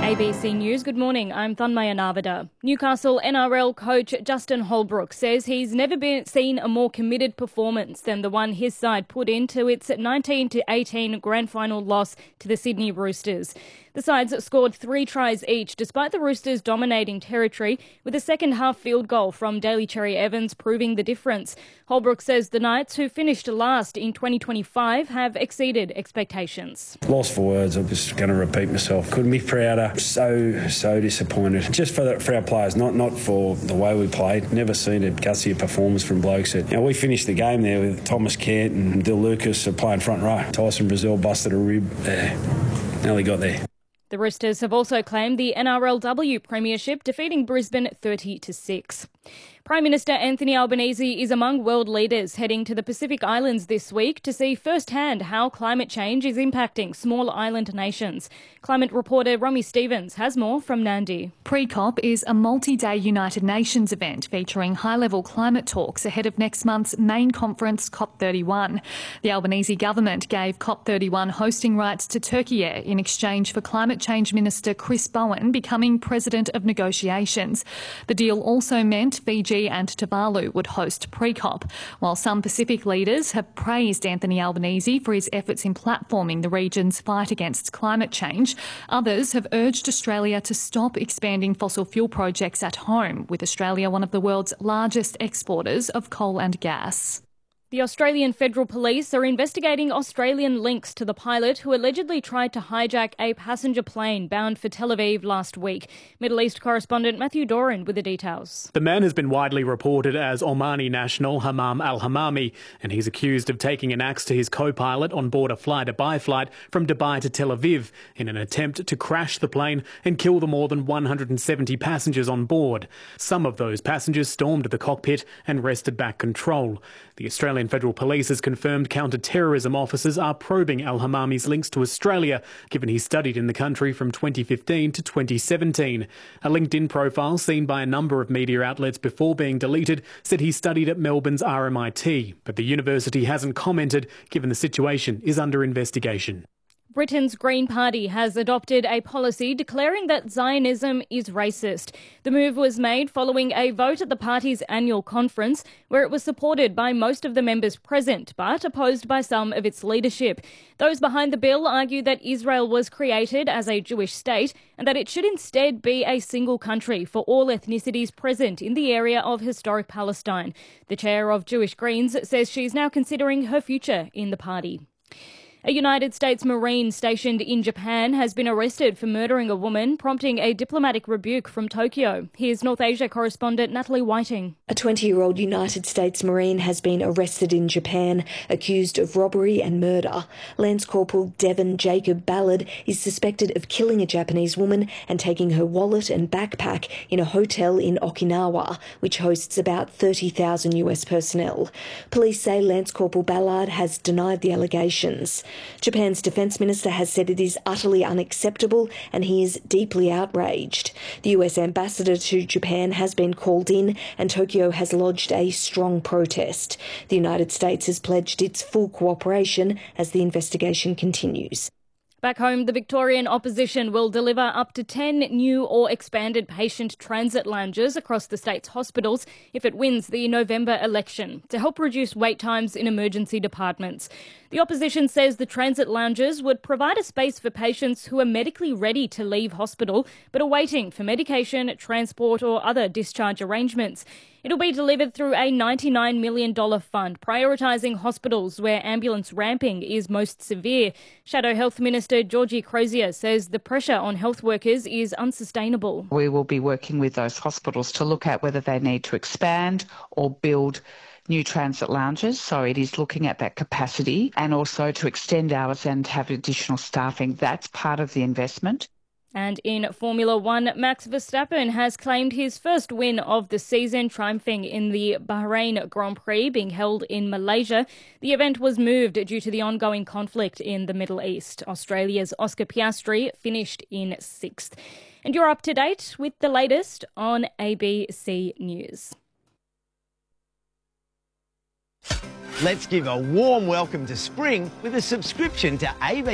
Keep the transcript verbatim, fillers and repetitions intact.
A B C News, good morning, I'm Thanmaya Navada. Newcastle N R L coach Justin Holbrook says he's never been seen a more committed performance than the one his side put into its nineteen to eighteen grand final loss to the Sydney Roosters. The sides scored three tries each despite the Roosters dominating territory, with a second half field goal from Daly Cherry Evans proving the difference. Holbrook says the Knights, who finished last in twenty twenty-five, have exceeded expectations. Lost for words, I'm just going to repeat myself. Couldn't be prouder. So, so disappointed. Just for, the, for our players, not not for the way we played. Never seen a gutsier performance from blokes. That, you know, we finished the game there with Thomas Kent and Dill Lucas playing front row. Tyson Brazil busted a rib there. Nearly got there. The Roosters have also claimed the N R L W premiership, defeating Brisbane thirty to six. Prime Minister Anthony Albanese is among world leaders heading to the Pacific Islands this week to see firsthand how climate change is impacting small island nations. Climate reporter Romy Stevens has more from Nandi. Pre-COP is a multi-day United Nations event featuring high-level climate talks ahead of next month's main conference, COP thirty-one. The Albanese government gave COP thirty-one hosting rights to Turkey Air in exchange for Climate Change Minister Chris Bowen becoming president of negotiations. The deal also meant Fiji and Tuvalu would host pre-COP, while some Pacific leaders have praised Anthony Albanese for his efforts in platforming the region's fight against climate change. Others have urged Australia to stop expanding fossil fuel projects at home, with Australia one of the world's largest exporters of coal and gas. The Australian Federal Police are investigating Australian links to the pilot who allegedly tried to hijack a passenger plane bound for Tel Aviv last week. Middle East correspondent Matthew Doran with the details. The man has been widely reported as Omani national Hammam al-Hammami, and he's accused of taking an axe to his co-pilot on board a fly-to-Dubai flight from Dubai to Tel Aviv in an attempt to crash the plane and kill the more than one hundred seventy passengers on board. Some of those passengers stormed the cockpit and wrested back control. The Australian Federal Police has confirmed counter-terrorism officers are probing al-Hammami's links to Australia, given he studied in the country from twenty fifteen to twenty seventeen. A LinkedIn profile seen by a number of media outlets before being deleted said he studied at Melbourne's R M I T, but the university hasn't commented, given the situation is under investigation. Britain's Green Party has adopted a policy declaring that Zionism is racist. The move was made following a vote at the party's annual conference, where it was supported by most of the members present, but opposed by some of its leadership. Those behind the bill argue that Israel was created as a Jewish state and that it should instead be a single country for all ethnicities present in the area of historic Palestine. The chair of Jewish Greens says she's now considering her future in the party. A United States Marine stationed in Japan has been arrested for murdering a woman, prompting a diplomatic rebuke from Tokyo. Here's North Asia correspondent Natalie Whiting. A twenty-year-old United States Marine has been arrested in Japan, accused of robbery and murder. Lance Corporal Devon Jacob Ballard is suspected of killing a Japanese woman and taking her wallet and backpack in a hotel in Okinawa, which hosts about thirty thousand U S personnel. Police say Lance Corporal Ballard has denied the allegations. Japan's defence minister has said it is utterly unacceptable and he is deeply outraged. The U S ambassador to Japan has been called in and Tokyo has lodged a strong protest. The United States has pledged its full cooperation as the investigation continues. Back home, the Victorian opposition will deliver up to ten new or expanded patient transit lounges across the state's hospitals if it wins the November election, to help reduce wait times in emergency departments. The opposition says the transit lounges would provide a space for patients who are medically ready to leave hospital but are waiting for medication, transport or other discharge arrangements. It'll be delivered through a ninety-nine million dollars fund, prioritising hospitals where ambulance ramping is most severe. Shadow Health Minister Georgie Crozier says the pressure on health workers is unsustainable. We will be working with those hospitals to look at whether they need to expand or build new transit lounges, so it is looking at that capacity, and also to extend hours and have additional staffing. That's part of the investment. And in Formula One, Max Verstappen has claimed his first win of the season, triumphing in the Bahrain Grand Prix being held in Malaysia. The event was moved due to the ongoing conflict in the Middle East. Australia's Oscar Piastri finished in sixth. And you're up to date with the latest on A B C News. Let's give a warm welcome to spring with a subscription to A B